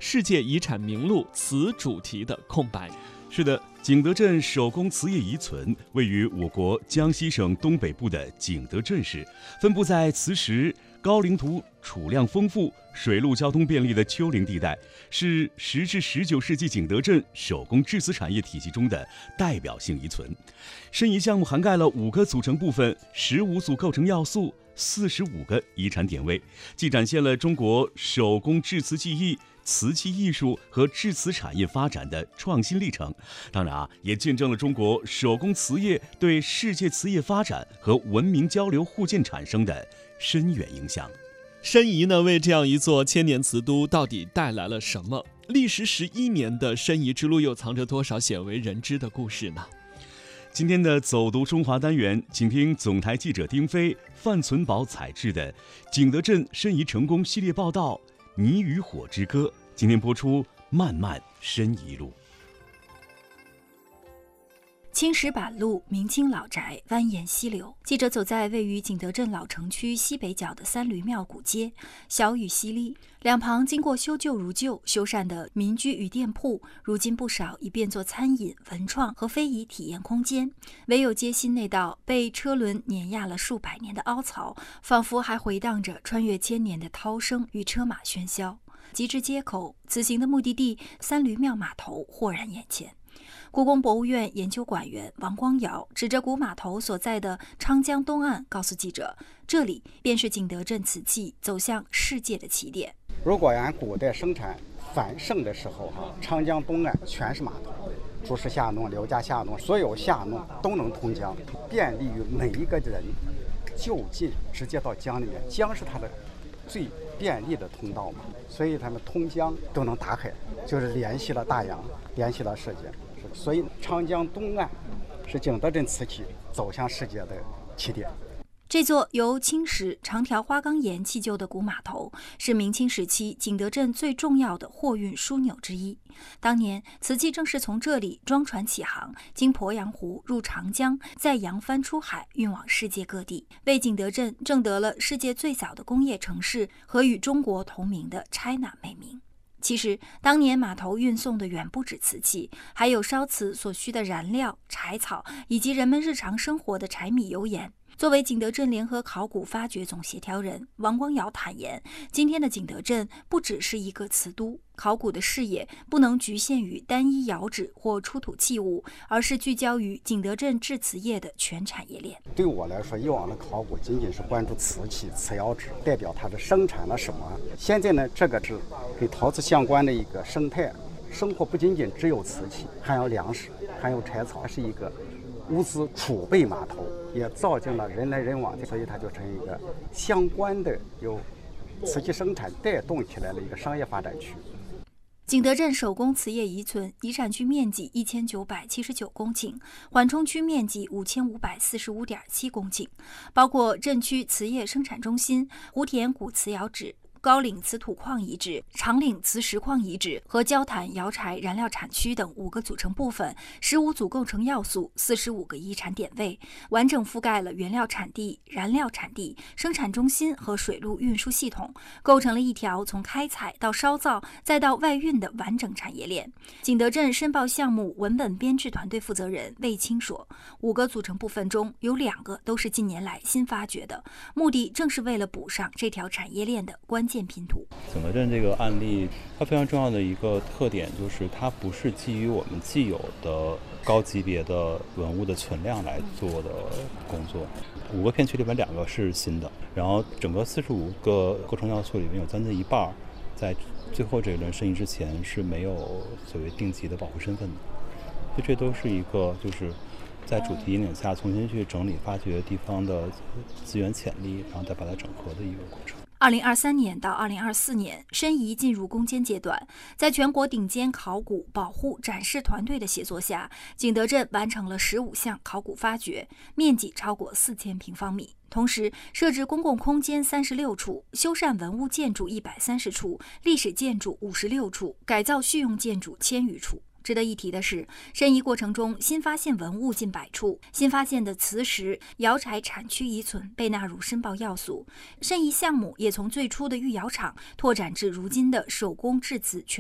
世界遗产名录瓷主题的空白。 是的，景德镇手工瓷业遗存位于我国江西省东北部的景德镇市，分布在磁石、高岭土储量丰富、水陆交通便利的丘陵地带，是10至19世纪景德镇手工制瓷产业体系中的代表性遗存。申遗项目涵盖了5个组成部分、15组构成要素、45个遗产点位，既展现了中国手工制瓷技艺、瓷器艺术和制瓷产业发展的创新历程，当然也见证了中国手工瓷业对世界瓷业发展和文明交流互鉴产生的深远影响。 申遗呢，为这样一座千年瓷都到底带来了什么？历时11年的申遗之路又藏着多少鲜为人知的故事呢？ 今天的走读中华单元，请听总台记者丁飞、范存宝采制的景德镇申遗成功系列报道《泥与火之歌》，今天播出《漫漫申遗路》。 青石板路，明清老宅蜿蜒溪流。记者走在位于景德镇老城区西北角的三驴庙古街，小雨淅沥，两旁经过修旧如旧修缮的民居与店铺，如今不少已变作餐饮、文创和非遗体验空间。唯有街心那道被车轮碾压了数百年的凹槽，仿佛还回荡着穿越千年的涛声与车马喧嚣。及至街口，此行的目的地三驴庙码头豁然眼前。故宫博物院研究馆员王光尧指着古码头所在的昌江东岸，告诉记者，这里便是景德镇瓷器走向世界的起点。 如果按古代生产繁盛的时候，昌江东岸全是码头，朱氏下弄、刘家下弄，所有下弄都能通江，便利于每一个人就近直接到江里面。江是它的最便利的通道嘛，所以他们通江都能打开，就是联系了大洋，联系了世界。所以昌江东岸是景德镇瓷器走向世界的起点。 这座由青石、长条花岗岩砌就的古码头，是明清时期景德镇最重要的货运枢纽之一。当年瓷器正是从这里装船起航，经鄱阳湖入长江，再扬帆出海，运往世界各地，为景德镇挣得了世界最早的工业城市和与中国同名的 China 美名。其实当年码头运送的远不止瓷器，还有烧瓷所需的燃料、柴草，以及人们日常生活的柴米油盐。作为景德镇联合考古发掘总协调人，王光尧坦言，今天的景德镇不只是一个瓷都，考古的视野不能局限于单一窑址或出土器物，而是聚焦于景德镇制瓷业的全产业链。 对我来说，以往的考古仅仅是关注瓷器、瓷窑址，代表它的生产了什么。现在呢，这个是跟陶瓷相关的一个生态生活，不仅仅只有瓷器，还有粮食，还有柴草，它是一个物资储备码头，也造就了人来人往，所以它就成一个相关的由瓷器生产带动起来的一个商业发展区。 景德镇手工瓷业遗存遗产区面积1979公顷，缓冲区面积5545.7公顷，包括镇区瓷业生产中心、湖田古瓷窑址、高岭瓷土矿遗址、长岭瓷石矿遗址和焦坛窑柴燃料产区等5个组成部分，15组构成要素，45个遗产点位，完整覆盖了原料产地、燃料产地、生产中心和水路运输系统，构成了一条从开采到烧造再到外运的完整产业链。景德镇申报项目文本编制团队负责人魏青说，5个组成部分中有2个都是近年来新发掘的，目的正是为了补上这条产业链的关键拼图。 景德镇这个案例，它非常重要的一个特点就是它不是基于我们既有的高级别的文物的存量来做的工作。5个片区里面2个是新的，然后整个45个构成要素里面有将近一半在最后这一轮申遗之前是没有所谓定级的保护身份的，所以这都是一个就是在主题引领下重新去整理发掘地方的资源潜力，然后再把它整合的一个过程。 2023年到2024年，申遗进入攻坚阶段。在全国顶尖考古、保护、展示团队的协作下，景德镇完成了15项考古发掘，面积超过4000平方米。同时，设置公共空间36处，修缮文物建筑130处，历史建筑56处，改造蓄用建筑1000余处。值得一提的是，申遗过程中新发现文物近100处，新发现的瓷石、窑柴产区遗存被纳入申报要素。申遗项目也从最初的御窑厂拓展至如今的手工制瓷全